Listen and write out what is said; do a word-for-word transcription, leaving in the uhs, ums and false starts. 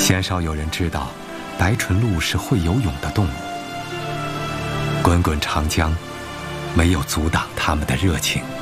鲜少有人知道，白唇鹿是会游泳的动物。滚滚长江，没有阻挡他们的热情。